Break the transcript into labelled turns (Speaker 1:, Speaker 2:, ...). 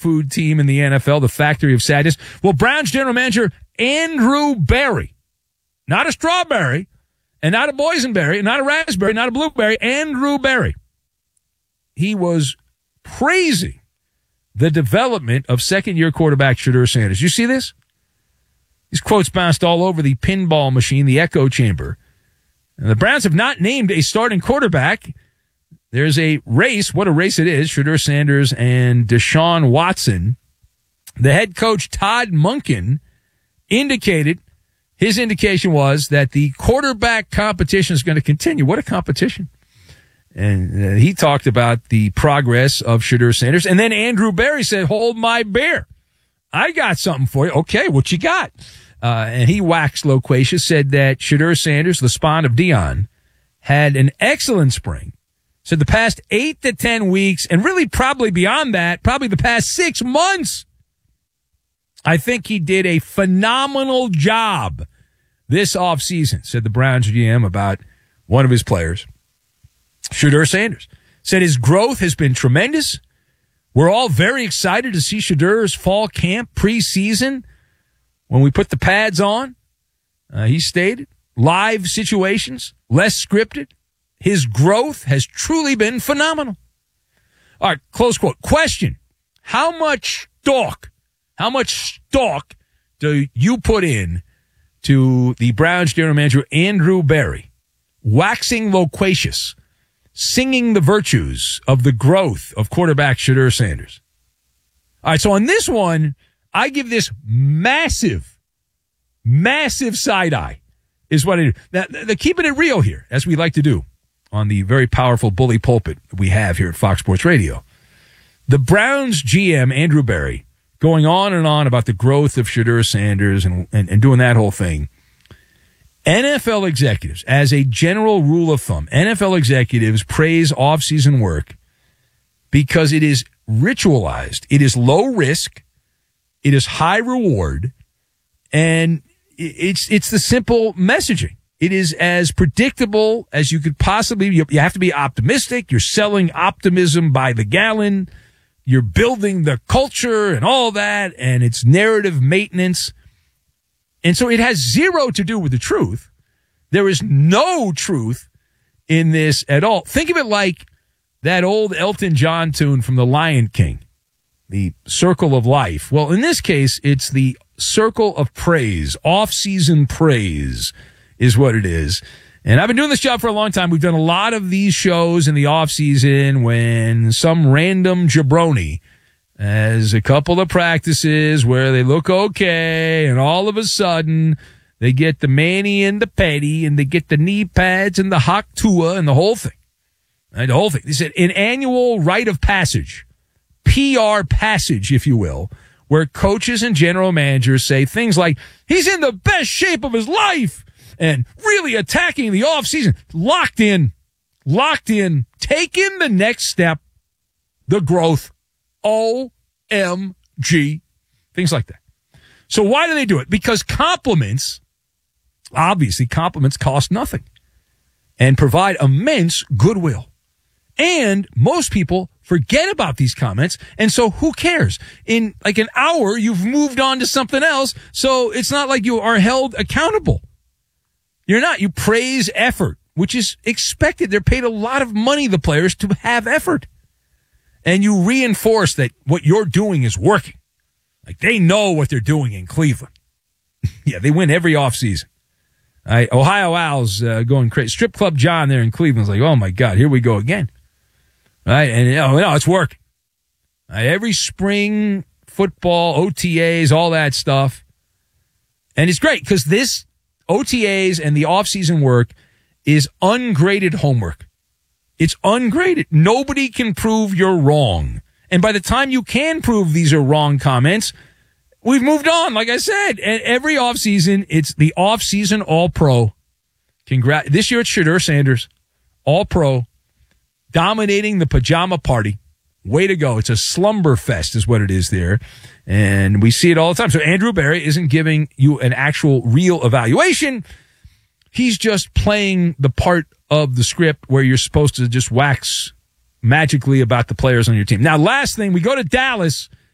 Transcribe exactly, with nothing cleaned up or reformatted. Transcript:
Speaker 1: food team in the N F L, the Factory of Sadness. Well, Browns general manager Andrew Berry, not a strawberry, and not a boysenberry, not a raspberry, not a blueberry, Andrew Berry. He was praising the development of second-year quarterback Shedeur Sanders. You see this? These quotes bounced all over the pinball machine, the echo chamber. And the Browns have not named a starting quarterback. There's a race. What a race it is. Shedeur Sanders and Deshaun Watson. The head coach, Todd Monken, indicated, his indication was that the quarterback competition is going to continue. What a competition. And uh, he talked about the progress of Shedeur Sanders. And then Andrew Berry said, hold my beer. I got something for you. Okay, what you got? Uh, and he waxed loquacious, said that Shedeur Sanders, the spawn of Dion, had an excellent spring. Said the past eight to ten weeks, and really probably beyond that, probably the past six months, I think he did a phenomenal job this offseason, said the Browns G M about one of his players, Shedeur Sanders. Said his growth has been tremendous. We're all very excited to see Shedeur's fall camp preseason when we put the pads on. Uh, he stated, live situations, less scripted. His growth has truly been phenomenal. All right, close quote. Question, how much stock, how much stock do you put in to the Browns general manager Andrew Berry waxing loquacious, singing the virtues of the growth of quarterback Shedeur Sanders? All right, so on this one, I give this massive, massive side eye is what I do. Now, they're keeping it real here, as we like to do on the very powerful bully pulpit we have here at Fox Sports Radio. The Browns G M, Andrew Berry, going on and on about the growth of Shedeur Sanders and, and, and doing that whole thing. N F L executives, as a general rule of thumb, N F L executives praise off-season work because it is ritualized. It is low risk. It is high reward. And it's it's the simple messaging. It is as predictable as you could possibly. You, you have to be optimistic. You're selling optimism by the gallon. You're building the culture and all that, and it's narrative maintenance. And so it has zero to do with the truth. There is no truth in this at all. Think of it like that old Elton John tune from The Lion King, the Circle of Life. Well, in this case, it's the Circle of Praise. Off-season praise is what it is. And I've been doing this job for a long time. We've done a lot of these shows in the off-season when some random jabroni has a couple of practices where they look okay, and all of a sudden they get the mani and the petty, and they get the knee pads and the hot tua and the whole thing. Right, the whole thing. They said an annual rite of passage, P R passage, if you will, where coaches and general managers say things like, he's in the best shape of his life, and really attacking the offseason, locked in, locked in, taking the next step, the growth, O M G, things like that. So why do they do it? Because compliments, obviously compliments cost nothing and provide immense goodwill. And most people forget about these comments, and so who cares? In like an hour, you've moved on to something else, so it's not like you are held accountable. You're not. You praise effort, which is expected. They're paid a lot of money, the players, to have effort. And you reinforce that what you're doing is working. Like they know what they're doing in Cleveland. Yeah, they win every offseason. Right, Ohio Owls uh, going crazy. Strip Club John there in Cleveland's like, oh, my God, here we go again. Right, and you know, no, it's working. Right, every spring football, O T As, all that stuff. And it's great because this O T As and the offseason work is ungraded homework. It's ungraded. Nobody can prove you're wrong. And by the time you can prove these are wrong comments, we've moved on, like I said. And every offseason, it's the offseason All-Pro. Congrats. This year it's Shedeur Sanders, All-Pro, dominating the pajama party. Way to go. It's a slumber fest is what it is there. And we see it all the time. So Andrew Berry isn't giving you an actual real evaluation. He's just playing the part of the script where you're supposed to just wax magically about the players on your team. Now, last thing, we go to Dallas.